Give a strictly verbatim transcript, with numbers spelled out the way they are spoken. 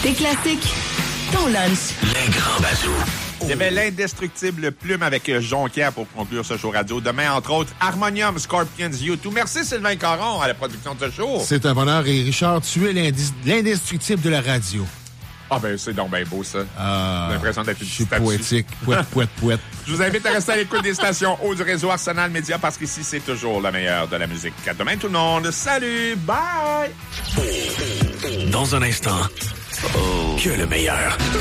Tes classiques, ton lunch. Les grands bazous. Il y avait l'indestructible Plume avec Jonquière pour conclure ce show radio. Demain, entre autres, Harmonium, Scorpions, U deux. Merci Sylvain Caron à la production de ce show. C'est un bonheur. Et Richard, tu es l'indis- l'indestructible de la radio. Ah ben, c'est donc bien beau, ça. Ah, J'ai l'impression d'être une je suis statue. poétique. Pouette, pouette, pouette. Je vous invite à rester à l'écoute des stations haut du réseau Arsenal Média parce qu'ici, c'est toujours la meilleure de la musique. À demain, tout le monde. Salut! Bye! Dans un instant, que le meilleur.